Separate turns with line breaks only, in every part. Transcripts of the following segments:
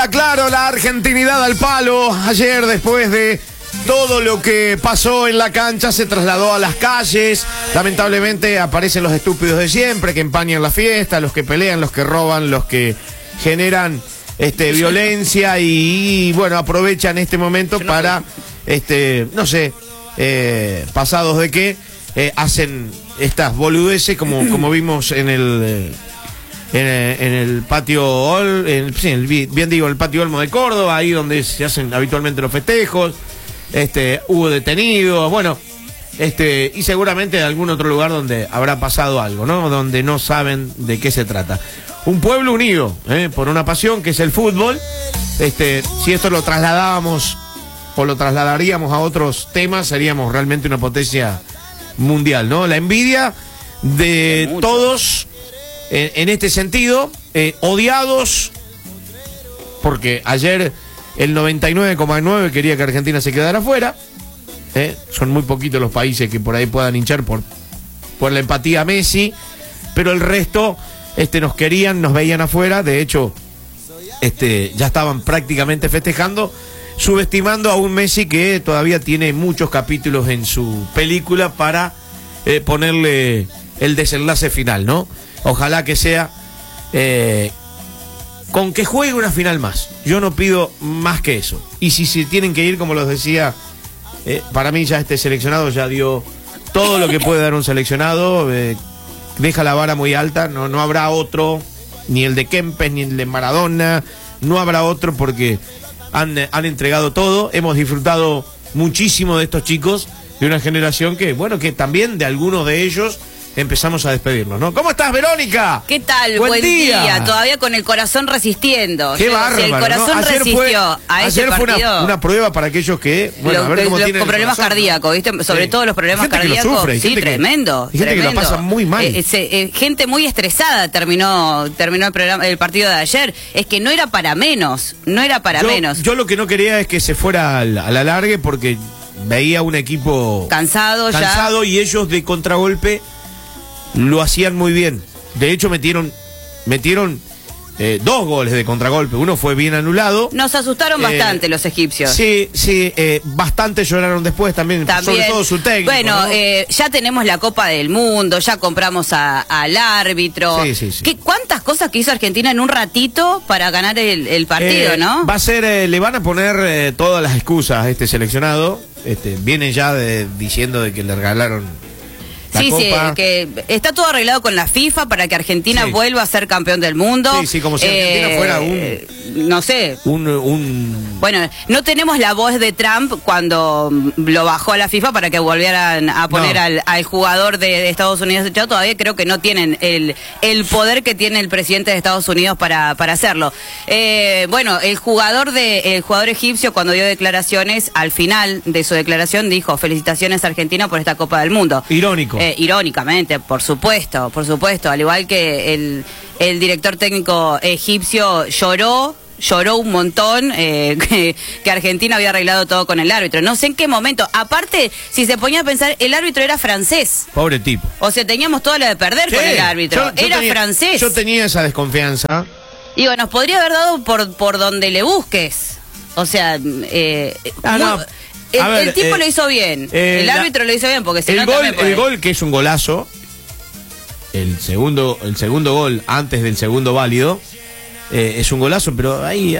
queda claro, la argentinidad al palo. Ayer, después de todo lo que pasó en la cancha, se trasladó a las calles. Lamentablemente aparecen los estúpidos de siempre, que empañan la fiesta, los que pelean, los que roban, los que generan violencia y bueno, aprovechan este momento para, no sé, pasados de qué, hacen estas boludeces como vimos en el patio, el patio Olmo de Córdoba, ahí donde se hacen habitualmente los festejos. Hubo detenidos, bueno, y seguramente en algún otro lugar donde habrá pasado algo, ¿no? Donde no saben de qué se trata. Un pueblo unido, por una pasión que es el fútbol. Si esto lo trasladábamos o lo trasladaríamos a otros temas, seríamos realmente una potencia mundial, ¿no? La envidia de todos en este sentido, odiados, porque ayer el 99,9 quería que Argentina se quedara afuera. Son muy poquitos los países que por ahí puedan hinchar por la empatía a Messi, pero el resto nos querían, nos veían afuera. De hecho, ya estaban prácticamente festejando, subestimando a un Messi que todavía tiene muchos capítulos en su película para ponerle el desenlace final, ¿no? Ojalá que sea con que juegue una final más. Yo no pido más que eso. Y si se tienen que ir, como los decía, para mí ya este seleccionado ya dio todo lo que puede dar un seleccionado. Deja la vara muy alta, no habrá otro, ni el de Kempes, ni el de Maradona, no habrá otro porque han entregado todo. Hemos disfrutado muchísimo de estos chicos, de una generación que, bueno, que también de algunos de ellos empezamos a despedirnos, ¿no? ¿Cómo estás, Verónica?
¿Qué tal? Buen día. Todavía con el corazón resistiendo.
Qué bárbaro,
si el corazón
¿no?
resistió a ese partido.
Ayer fue una prueba para aquellos que, bueno, a ver cómo tienen
con problemas cardíacos, ¿viste? Sobre todo los problemas cardíacos.
Sí,
tremendo.
Hay gente que la pasa muy mal.
Gente muy estresada terminó el partido de ayer. Es que no era para menos.
Yo lo que no quería es que se fuera a la largue porque veía un equipo cansado y ellos de contragolpe lo hacían muy bien. De hecho, metieron 2 goles de contragolpe. Uno fue bien anulado.
Nos asustaron bastante los egipcios.
Sí, bastante lloraron después también. Sobre todo su técnico.
Bueno, ¿no? Ya tenemos la Copa del Mundo, ya compramos al árbitro.
Sí.
¿Cuántas cosas que hizo Argentina en un ratito para ganar el partido, no?
Va a ser, le van a poner todas las excusas a este seleccionado. Vienen ya diciendo de que le regalaron la Copa.
Que está todo arreglado con la FIFA para que Argentina vuelva a ser campeón del mundo.
Sí, como si Argentina fuera
no sé. Bueno, no tenemos la voz de Trump cuando lo bajó a la FIFA para que volvieran a poner al jugador de Estados Unidos echado. Todavía creo que no tienen el poder que tiene el presidente de Estados Unidos para hacerlo. Bueno, el jugador egipcio, cuando dio declaraciones, al final de su declaración dijo: felicitaciones a Argentina por esta Copa del Mundo.
Irónico.
Irónicamente, por supuesto, al igual que el director técnico egipcio lloró un montón que Argentina había arreglado todo con el árbitro. No sé en qué momento. Aparte, si se ponía a pensar, el árbitro era francés.
Pobre tipo.
O sea, teníamos toda la de perder con el árbitro. Era francés.
Yo tenía esa desconfianza.
Digo, nos podría haber dado por donde le busques. O sea, el tipo lo hizo bien. El árbitro lo hizo bien porque se nota
el gol, que es un golazo. El segundo gol antes del segundo válido. Es un golazo, pero hay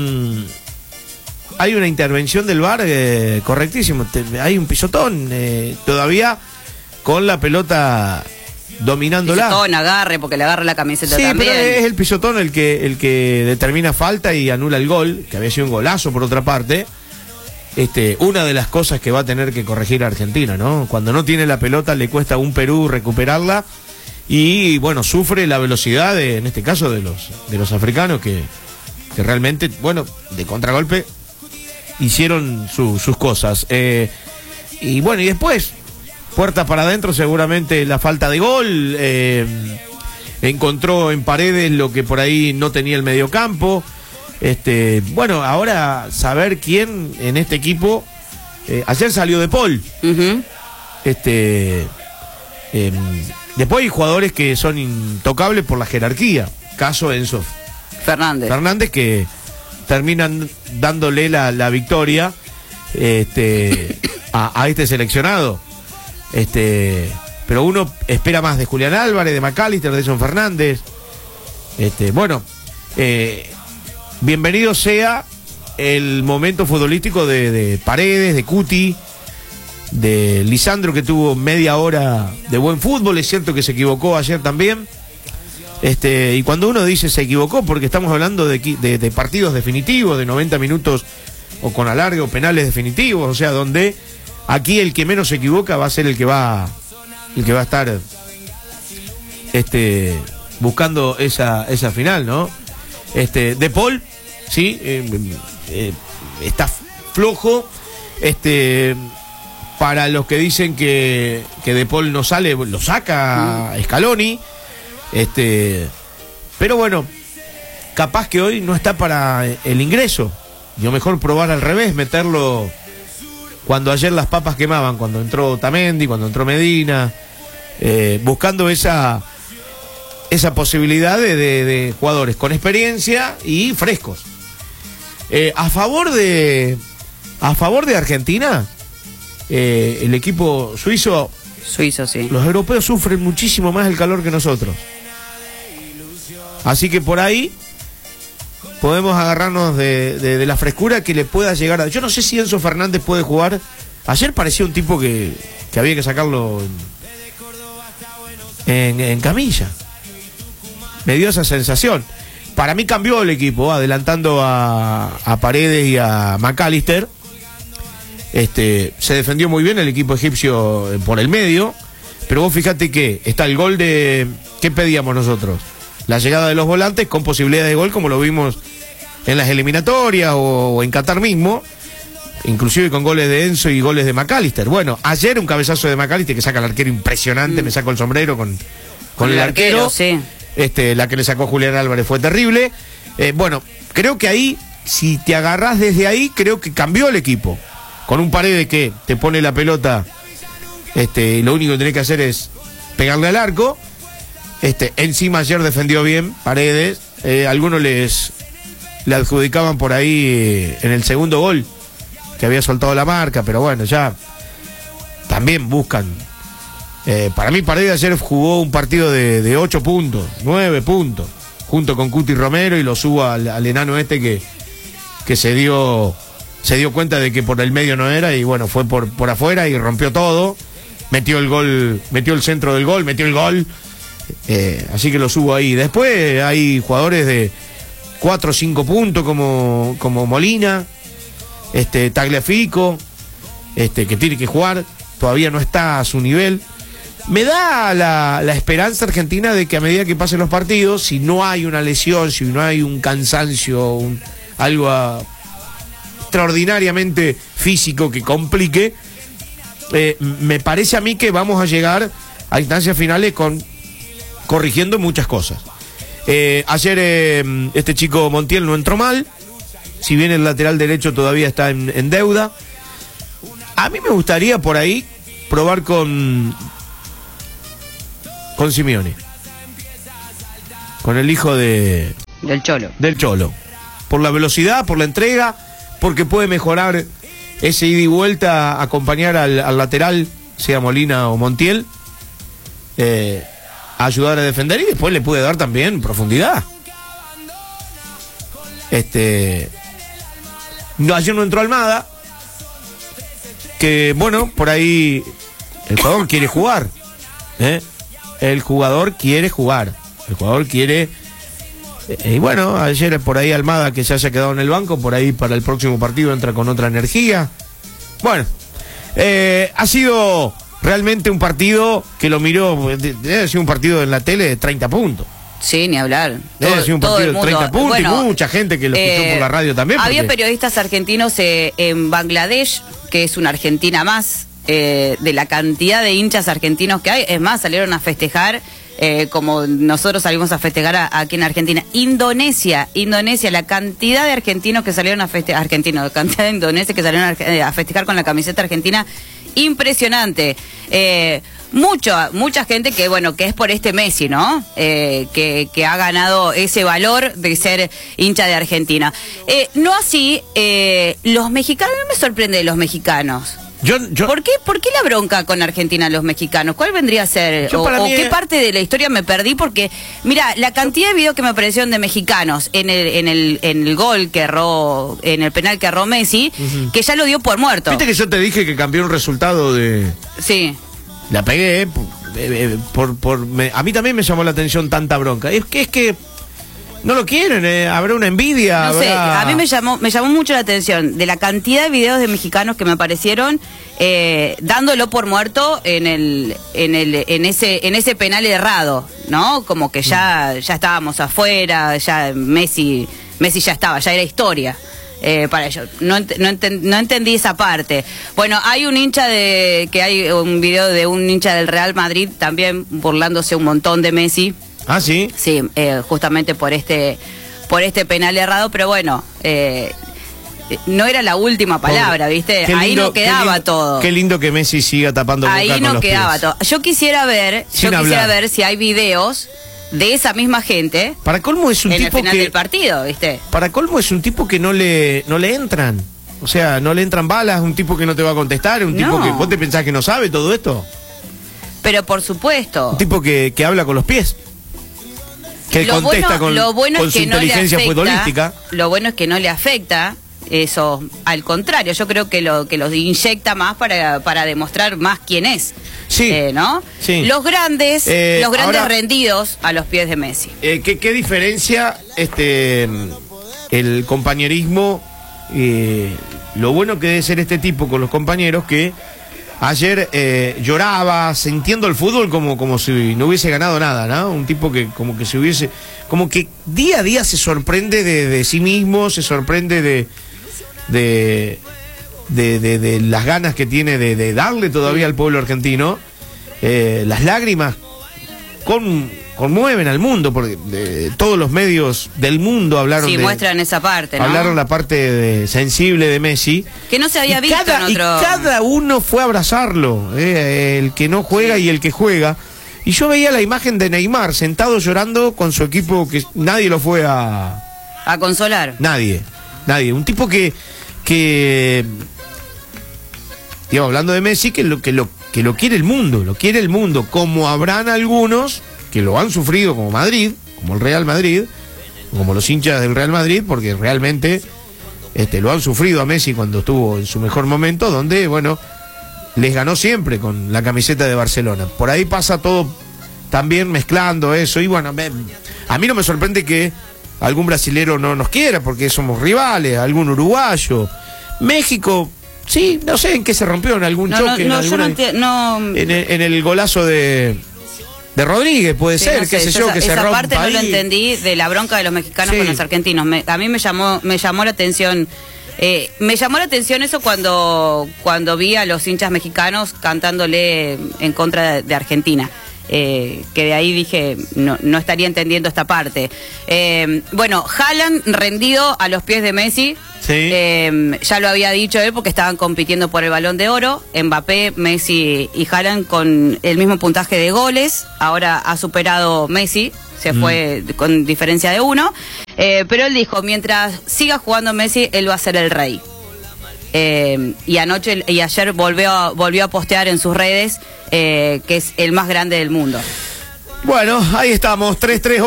una intervención del VAR correctísimo. Hay un pisotón todavía con la pelota dominándola.
Pisotón, agarre, porque le agarra la camiseta también.
Sí, pero es el pisotón el que determina falta y anula el gol, que había sido un golazo por otra parte. Una de las cosas que va a tener que corregir Argentina, ¿no? Cuando no tiene la pelota le cuesta a un Perú recuperarla. Y bueno, sufre la velocidad en este caso de los africanos que realmente, bueno, de contragolpe hicieron sus cosas. Y bueno, y después, puertas para adentro, seguramente la falta de gol. Encontró en Paredes lo que por ahí no tenía el mediocampo. Bueno, ahora saber quién en este equipo. Ayer salió De Paul. Después hay jugadores que son intocables por la jerarquía. Caso Enzo
Fernández,
que terminan dándole la victoria a este seleccionado. Pero uno espera más de Julián Álvarez, de McAllister, de Edson Fernández. Bueno, bienvenido sea el momento futbolístico de Paredes, de Cuti, de Lisandro, que tuvo media hora de buen fútbol. Es cierto que se equivocó ayer también. Y cuando uno dice se equivocó, porque estamos hablando de partidos definitivos, de 90 minutos o con alargue o penales definitivos, o sea, donde aquí el que menos se equivoca va a ser el que va a estar buscando esa final, ¿no? De Paul, sí, está flojo. Para los que dicen que De Paul no sale, lo saca Scaloni. Pero bueno, capaz que hoy no está para el ingreso. Yo mejor probar al revés, meterlo cuando ayer las papas quemaban, cuando entró Otamendi, cuando entró Medina, buscando esa posibilidad de jugadores con experiencia y frescos. A favor de Argentina, el equipo suizo,
sí.
Los europeos sufren muchísimo más el calor que nosotros. Así que por ahí podemos agarrarnos de la frescura que le pueda llegar a... Yo no sé si Enzo Fernández puede jugar. Ayer parecía un tipo que había que sacarlo en camilla. Me dio esa sensación. Para mí cambió el equipo, adelantando a Paredes y a McAllister. Se defendió muy bien el equipo egipcio por el medio. Pero vos fíjate que está el gol de... ¿Qué pedíamos nosotros? La llegada de los volantes con posibilidad de gol, como lo vimos en las eliminatorias o en Qatar mismo, inclusive con goles de Enzo y goles de McAllister. Bueno, ayer un cabezazo de McAllister que saca al arquero impresionante, me saco el sombrero con el arquero.
Sí.
La que le sacó Julián Álvarez fue terrible. Bueno, creo que ahí, si te agarrás desde ahí, creo que cambió el equipo. Con un Paredes que te pone la pelota, lo único que tenés que hacer es pegarle al arco. Encima ayer defendió bien Paredes. Algunos le adjudicaban por ahí en el segundo gol que había soltado la marca, pero bueno, ya también buscan. Para mí Paredes ayer jugó un partido de 8 puntos, 9 puntos, junto con Cuti Romero, y lo subo al enano que se dio cuenta de que por el medio no era, y bueno, fue por afuera y rompió todo, metió el gol, metió el centro del gol, metió el gol. Así que lo subo ahí. Después hay jugadores de 4 o 5 puntos como Molina, Tagliafico, que tiene que jugar, todavía no está a su nivel. Me da la esperanza argentina de que a medida que pasen los partidos, si no hay una lesión, si no hay un cansancio, algo extraordinariamente físico que complique, me parece a mí que vamos a llegar a instancias finales corrigiendo muchas cosas. Ayer este chico Montiel no entró mal, si bien el lateral derecho todavía está en deuda. A mí me gustaría por ahí probar con Simeone, con el hijo del Cholo, por la velocidad, por la entrega, porque puede mejorar ese ida y vuelta, acompañar al lateral, sea Molina o Montiel, a ayudar a defender, y después le puede dar también profundidad. Ayer no entró Almada, que bueno, por ahí el jugador quiere jugar, el jugador quiere jugar, y bueno, ayer por ahí Almada, que se haya quedado en el banco, por ahí para el próximo partido entra con otra energía. Bueno, ha sido realmente un partido que lo miró, debe ser un partido en la tele de 30 puntos.
Sí, ni hablar.
Debe ser un partido de 30 puntos, bueno, y mucha gente que lo escuchó por la radio también.
Había periodistas argentinos en Bangladesh, que es una Argentina más, de la cantidad de hinchas argentinos que hay. Es más, salieron a festejar, como nosotros salimos a festejar aquí en Argentina. Indonesia, la cantidad de argentinos que salieron a festejar, la cantidad de indonesios que salieron a festejar con la camiseta argentina, impresionante. Mucha gente que, bueno, que es por este Messi, ¿no? Que ha ganado ese valor de ser hincha de Argentina. No así, los mexicanos, no me sorprende los mexicanos. ¿Por qué la bronca con Argentina los mexicanos? ¿Cuál vendría a ser? ¿O qué parte de la historia me perdí? Porque, mira, la cantidad de videos que me aparecieron de mexicanos en el gol que erró, en el penal que erró Messi, que ya lo dio por muerto.
¿Viste que yo te dije que cambió un resultado de...?
Sí.
La pegué, a mí también me llamó la atención tanta bronca. Es que no lo quieren, habrá una envidia.
No sé, a mí me llamó mucho la atención de la cantidad de videos de mexicanos que me aparecieron dándolo por muerto en ese penal errado, ¿no? Como que ya estábamos afuera, ya Messi ya estaba, ya era historia. Para ellos. No entendí esa parte. Bueno, hay un un video de un hincha del Real Madrid también burlándose un montón de Messi.
Ah, sí.
Sí, justamente por este penal errado, pero bueno, no era la última palabra, ¿viste? Ahí no quedaba todo.
Qué lindo que Messi siga tapando boca con los pies.
Ahí no quedaba todo. Yo quisiera ver si hay videos de esa misma gente.
Para colmo es un tipo
en el final del partido, ¿viste?
Para colmo es un tipo que no le entran. O sea, no le entran balas, un tipo que no te va a contestar, un tipo que vos te pensás que no sabe todo esto.
Pero por supuesto.
Un tipo que habla con los pies. Que contesta con su inteligencia futbolística.
Lo bueno es que no le afecta eso, al contrario, yo creo que los inyecta más para demostrar más quién es.
Sí,
¿no?
Sí.
Los grandes ahora, rendidos a los pies de Messi.
¿Qué diferencia el compañerismo? Lo bueno que debe ser este tipo con los compañeros, que ayer lloraba sintiendo el fútbol como si no hubiese ganado nada, ¿no? Un tipo que como que día a día se sorprende de sí mismo, se sorprende de las ganas que tiene de darle todavía al pueblo argentino. Las lágrimas conmueven al mundo, porque todos los medios del mundo hablaron
muestran esa parte, ¿no?
Hablaron la parte sensible de Messi,
que no se había visto en otro.
Y cada uno fue a abrazarlo, el que no juega y el que juega. Y yo veía la imagen de Neymar sentado llorando con su equipo, que nadie lo fue a
consolar.
Nadie. Un tipo que digo, hablando de Messi, que lo quiere el mundo, como habrán algunos que lo han sufrido, como Madrid, como el Real Madrid, como los hinchas del Real Madrid, porque realmente lo han sufrido a Messi cuando estuvo en su mejor momento, donde, bueno, les ganó siempre con la camiseta de Barcelona. Por ahí pasa todo también mezclando eso, y bueno, a mí no me sorprende que algún brasilero no nos quiera, porque somos rivales, algún uruguayo. México, sí, no sé en qué se rompió, en algún choque, en el golazo de Rodríguez, puede ser, qué sé yo, que se rompa.
Esa parte no lo entendí, de la bronca de los mexicanos con los argentinos. A mí me llamó la atención. Me llamó la atención eso cuando vi a los hinchas mexicanos cantándole en contra de Argentina. Que de ahí dije, no estaría entendiendo esta parte. Bueno, Haaland rendido a los pies de Messi.
Sí.
Ya lo había dicho él, porque estaban compitiendo por el Balón de Oro. Mbappé, Messi y Haaland con el mismo puntaje de goles. Ahora ha superado Messi, se fue con diferencia de 1. Pero él dijo, mientras siga jugando Messi, él va a ser el rey. Y ayer volvió a postear en sus redes que es el más grande del mundo.
Bueno, ahí estamos,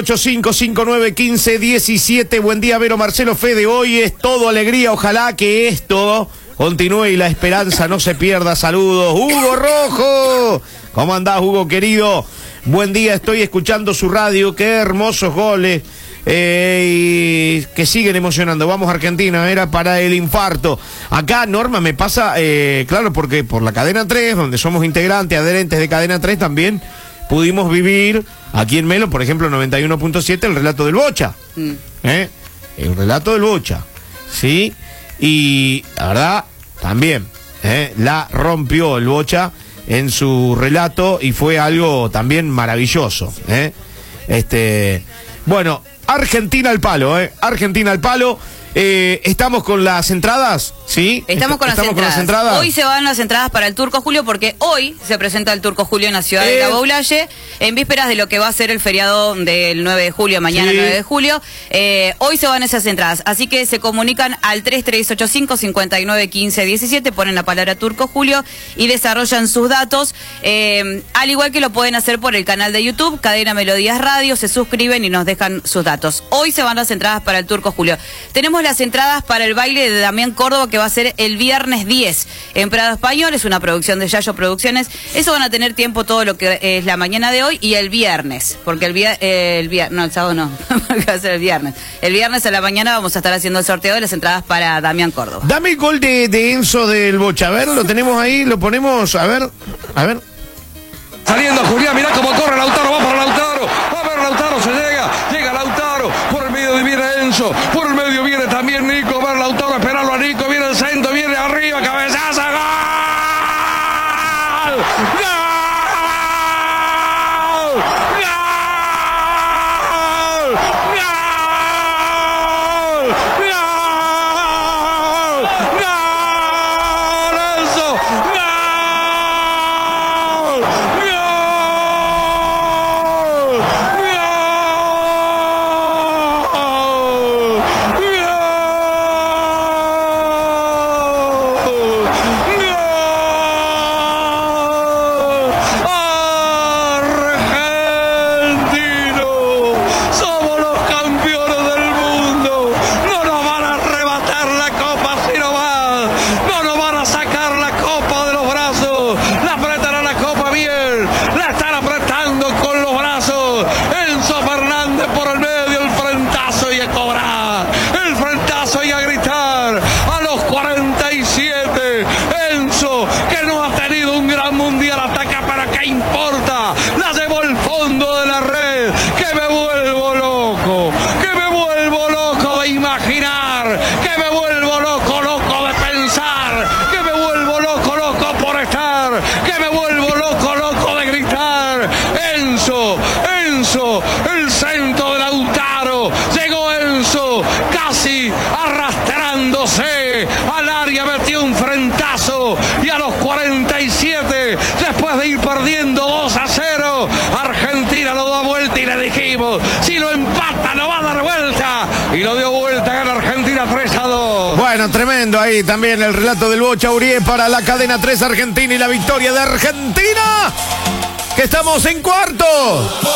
3385591517. Buen día, Vero, Marcelo, Fede. Hoy es todo alegría, ojalá que esto continúe y la esperanza no se pierda. Saludos, Hugo Rojo. ¿Cómo andás, Hugo, querido? Buen día, estoy escuchando su radio, qué hermosos goles. Y que siguen emocionando. Vamos, Argentina, era para el infarto. Acá, Norma, me pasa, claro, porque por la Cadena 3, donde somos integrantes, adherentes de Cadena 3, también pudimos vivir aquí en Melo, por ejemplo, 91.7, el relato del Bocha. El relato del Bocha, ¿sí? Y la verdad, también, la rompió el Bocha en su relato y fue algo también maravilloso. Bueno, Argentina al palo, Argentina al palo. Estamos con las entradas, ¿sí?
Estamos con las entradas. Hoy se van las entradas para el Turco Julio porque hoy se presenta el Turco Julio en la ciudad de Cabo Blaye, en vísperas de lo que va a ser el feriado del 9 de julio, mañana 9 de julio. Hoy se van esas entradas, así que se comunican al 3385-5915-17, ponen la palabra Turco Julio y desarrollan sus datos, al igual que lo pueden hacer por el canal de YouTube, Cadena Melodías Radio, se suscriben y nos dejan sus datos. Hoy se van las entradas para el Turco Julio. Tenemos las entradas para el baile de Damián Córdoba que va a ser el viernes 10 en Prado Español, es una producción de Yayo Producciones. Eso van a tener tiempo todo lo que es la mañana de hoy y el viernes, porque el sábado no, porque va a ser el viernes. El viernes a la mañana vamos a estar haciendo el sorteo de las entradas para Damián Córdoba.
Dame el gol de Enzo del Bocha, a ver, lo tenemos ahí, lo ponemos, a ver.
Saliendo Julián, mirá cómo corre Lautaro, va para Lautaro, va a ver Lautaro, llega Lautaro, por el medio viene Enzo, por el medio viene también Nico, va Lautaro, esperarlo a Nico, viene el centro, viene arriba, cabezazo, ¡gol! ¡Gol! Enzo, el centro de Lautaro, llegó Enzo, casi arrastrándose al área, metió un frentazo y a los 47, después de ir perdiendo 2-0, Argentina lo da vuelta y le dijimos, si lo empata lo va a dar vuelta, y lo dio vuelta, gana Argentina 3-2.
Bueno, tremendo ahí también el relato del Bocha Urié para la cadena 3 Argentina y la victoria de Argentina, que estamos en cuarto.